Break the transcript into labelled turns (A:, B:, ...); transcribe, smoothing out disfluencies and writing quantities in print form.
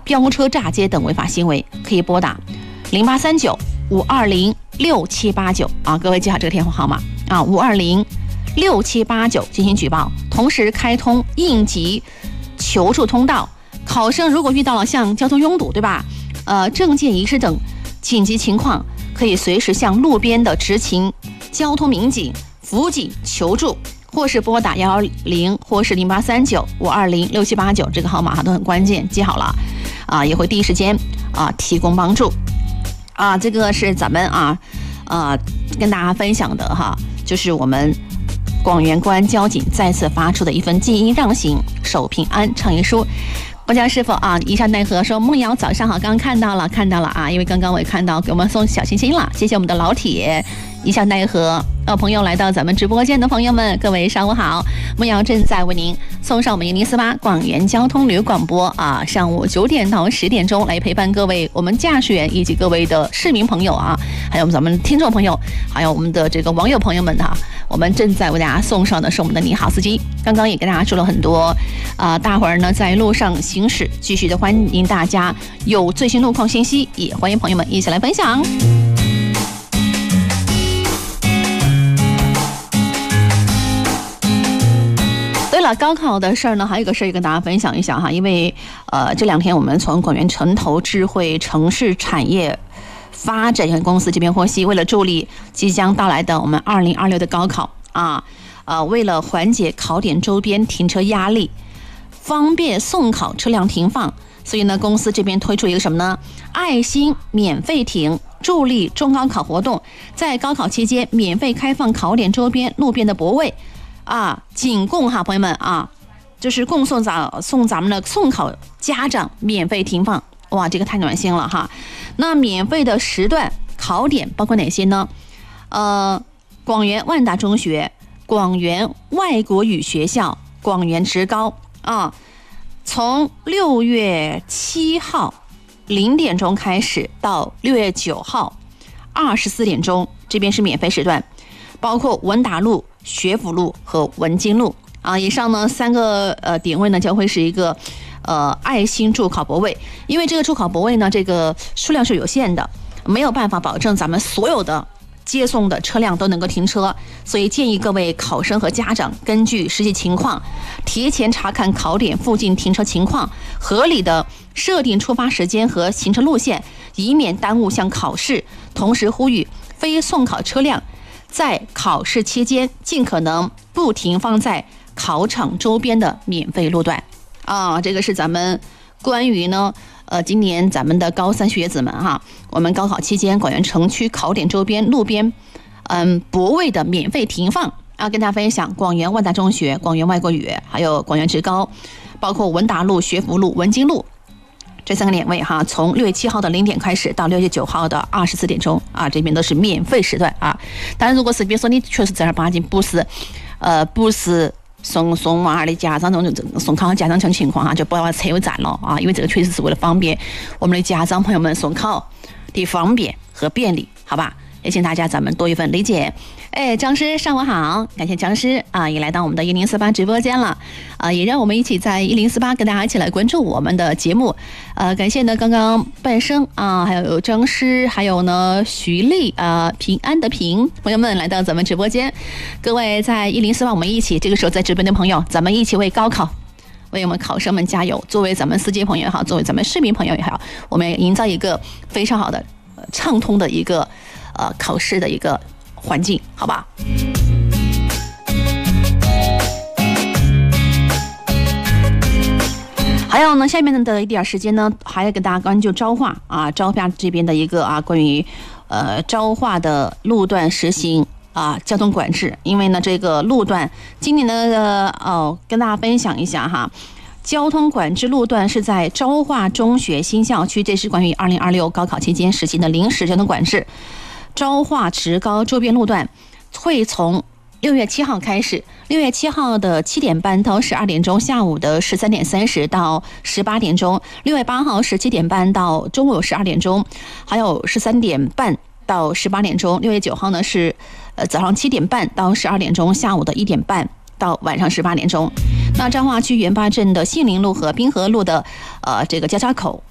A: 飙车、炸街等违法行为，可以拨打0839-520-6789啊，各位记好这个电话号码啊，520-6789进行举报，同时开通应急求助通道。考生如果遇到了像交通拥堵，对吧？证件遗失等紧急情况，可以随时向路边的执勤交通民警、服务警求助，或是拨打110，或是0839-520-6789这个号码都很关键，记好了啊，也会第一时间提供帮助啊。这个是咱们跟大家分享的哈，就是我们广元公安交警再次发出的一份静音让行、守平安倡议书。国家师傅一下奈何说梦瑶早上好，刚刚看到了啊，因为刚刚我也看到给我们送小心心了，谢谢我们的老铁一下奈何。朋友来到咱们直播间的朋友们，各位上午好，梦瑶正在为您送上我们1048广元交通旅游广播上午9点到10点钟来陪伴各位我们驾驶员以及各位的市民朋友还有咱们听众朋友，还有我们的这个网友朋友们我们正在为大家送上的是我们的你好司机。刚刚也跟大家说了很多大伙儿呢在路上行驶，继续的欢迎大家有最新路况信息，也欢迎朋友们一起来分享。对了，高考的事儿呢，还有一个事儿跟大家分享一下因为这2天我们从广元城投智慧城市产业发展有限公司这边获悉，为了助力即将到来的我们2026的高考为了缓解考点周边停车压力，方便送考车辆停放，所以呢，公司这边推出一个什么呢？爱心免费停，助力中高考活动，在高考期间免费开放考点周边路边的泊位仅供朋友们就是供送咱们的送考家长免费停放。哇，这个太暖心了那免费的时段考点包括哪些呢？广元万达中学、广元外国语学校、广元职高从6月7号0点钟开始到6月9号24点钟，这边是免费时段，包括文达路、学府路和文津路以上呢3个点位呢将会是一个爱心助考泊位。因为这个助考泊位呢，这个数量是有限的，没有办法保证咱们所有的接送的车辆都能够停车，所以建议各位考生和家长根据实际情况提前查看考点附近停车情况，合理的设定出发时间和行车路线，以免耽误向考试。同时呼吁非送考车辆在考试期间尽可能不停放在考场周边的免费路段这个是咱们关于呢今年咱们的高3学子们我们高考期间广元城区考点周边路边泊位的免费停放跟大家分享。广元万达中学、广元外国语还有广元职高，包括文达路、学府路、文津路这3个点位从6月7号的0点开始到6月9号的24点钟这边都是免费时段当然如果是比如说你确实正儿八经不是送娃儿的家长送考家长这种情况就不要车位占了因为这个确实是为了方便我们的家长朋友们送考的方便和便利，好吧？也请大家咱们多一份理解。张师上午好，感谢张师也来到我们的1048直播间了也让我们一起在1048跟大家一起来关注我们的节目感谢呢刚刚半生还有张师，还有呢徐丽平安的平朋友们来到咱们直播间。各位在1048我们一起这个时候在直播的朋友，咱们一起为高考为我们考生们加油，作为咱们司机朋友也好，作为咱们市民朋友也好，我们营造一个非常好的畅通的一个考试的一个环境，好吧？还有呢，下面的一点时间呢，还要给大家关注昭化昭化这边的一个关于昭化的路段实行交通管制。因为呢这个路段今年的跟大家分享一下交通管制路段是在昭化中学新校区，这是关于2026高考期间实行的临时交通管制。昭化职高周边路段会从6月7号开始，6月7号的7点半到12点钟，下午的13点30到18点钟；6月8号17点半到中午12点钟，还有13点半到18点钟；6月9号呢是早上7点半到12点钟，下午的1点半到晚上18点钟。那彰化区元坝镇的杏林路和滨河路的这个交叉口